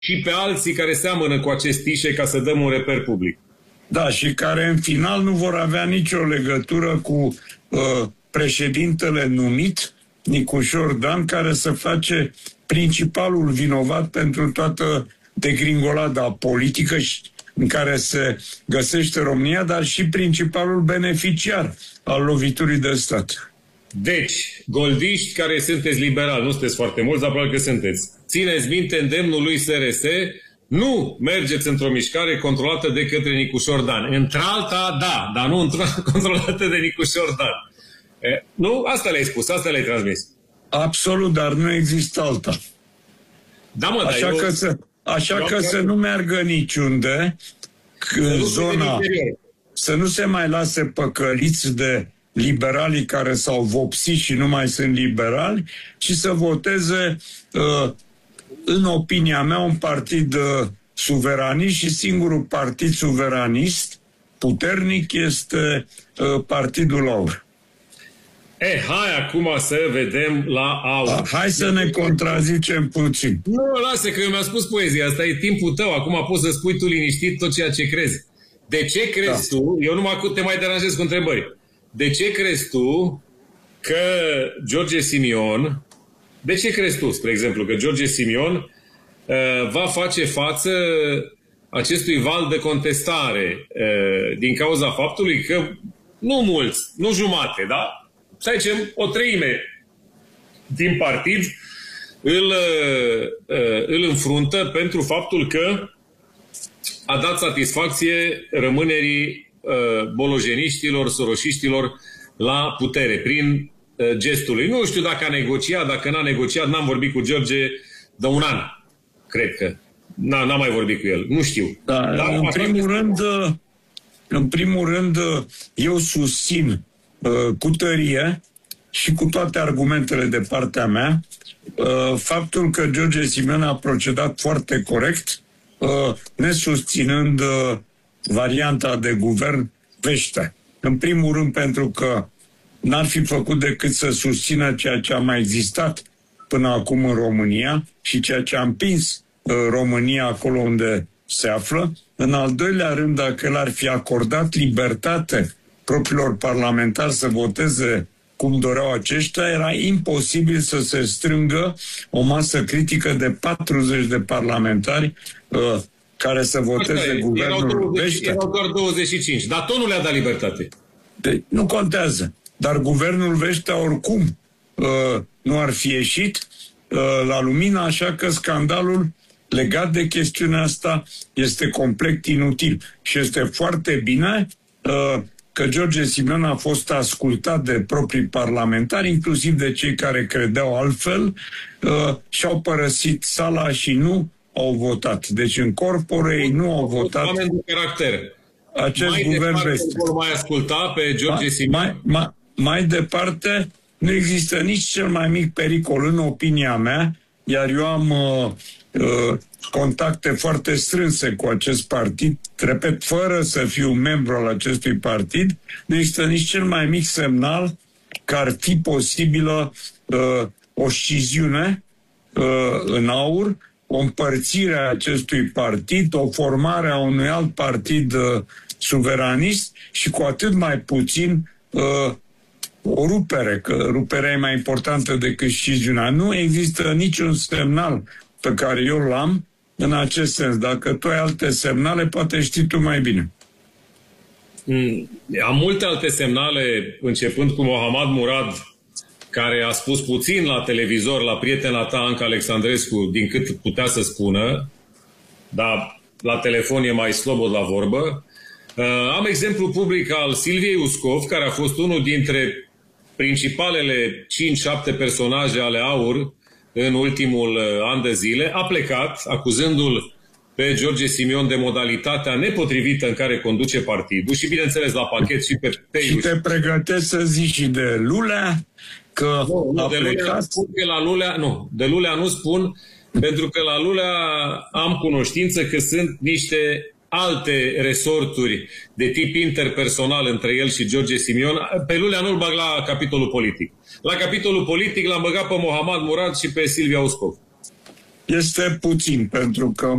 și pe alții care seamănă cu acest ca să dăm un reper public. Da, și care în final nu vor avea nicio legătură cu președintele numit, Nicușor Dan, care se face principalul vinovat pentru toată degringolada politică în care se găsește România, dar și principalul beneficiar al loviturii de stat. Deci, goldiști care sunteți liberali, nu sunteți foarte mulți, dar probabil că sunteți. Țineți minte îndemnul lui SRS, nu mergeți într-o mișcare controlată de către Nicușor Dan. Într-alta, da, dar nu controlată de Nicușor Dan. Nu? Asta le-ai spus, asta le-ai transmis. Absolut, dar nu există alta. Da, mă, așa că să nu meargă niciunde în zona, să nu se mai lase păcăliți de liberalii care s-au vopsit și nu mai sunt liberali, ci să voteze, în opinia mea, un partid suveranist, și singurul partid suveranist puternic este Partidul Aur. Hai acum să vedem la Aur. Hai să ne contrazicem puțin. Nu, lasă, că eu mi-am spus poezia. Asta e timpul tău. Acum poți să spui tu liniștit tot ceea ce crezi. De ce crezi tu? Eu nu te mai deranjez cu întrebări. De ce crezi tu că George Simion, de ce crezi tu, spre exemplu, că George Simion va face față acestui val de contestare din cauza faptului că nu mulți, nu jumate, da? Să zicem, o treime din partid îl înfruntă pentru faptul că a dat satisfacție rămânerii bolojeniștilor, soroșiștilor la putere, prin gestul lui. Nu știu dacă a negociat, dacă n-a negociat, n-am vorbit cu George de un an, cred că. N-am mai vorbit cu el, nu știu. Da, dar în primul rând, eu susțin cu tărie și cu toate argumentele de partea mea faptul că George Simion a procedat foarte corect, nesusținând varianta de guvern vește. În primul rând pentru că n-ar fi făcut decât să susțină ceea ce a mai existat până acum în România și ceea ce a împins România acolo unde se află. În al doilea rând, dacă el ar fi acordat libertate propriilor parlamentari să voteze cum doreau aceștia, era imposibil să se strângă o masă critică de 40 de parlamentari care să voteze guvernul vește. Erau doar 25, dar tot nu le-a dat libertate. Nu contează. Dar guvernul vește oricum nu ar fi ieșit la lumină, așa că scandalul legat de chestiunea asta este complet inutil. Și este foarte bine că George Simion a fost ascultat de proprii parlamentari, inclusiv de cei care credeau altfel, și au părăsit sala și nu au votat. Deci în corpore ei nu au votat. Oameni de caracter. Acest guvern vește. Vor mai asculta pe George Simion? Mai departe, nu există nici cel mai mic pericol, în opinia mea, iar eu am contacte foarte strânse cu acest partid, repet, fără să fiu membru al acestui partid, nu există nici cel mai mic semnal că ar fi posibilă o sciziune în Aur, o împărțire a acestui partid, o formare a unui alt partid suveranist și cu atât mai puțin o rupere, că ruperea e mai importantă decât sciziunea. Nu există niciun semnal pe care eu l-am în acest sens. Dacă tu ai alte semnale, poate știi tu mai bine. Am multe alte semnale, începând cu Mohammad Murad, care a spus puțin la televizor, la prietena ta, Anca Alexandrescu, din cât putea să spună, dar la telefon e mai slobod la vorbă. Am exemplu public al Silviei Uscov, care a fost unul dintre principalele 5-7 personaje ale Aur în ultimul an de zile, a plecat, acuzându-l pe George Simion de modalitatea nepotrivită în care conduce partidul și, bineînțeles, la pachet și pe Peiuș. Și te pregătești să zici și de Lulea, că a plecat... De Lulea nu spun, pentru că la Lulea am cunoștință că sunt niște alte resorturi de tip interpersonal între el și George Simion. Pe Lulea nu-l bag la capitolul politic. La capitolul politic l-am băgat pe Mohammad Murad și pe Silvia Uscov. este puțin, pentru că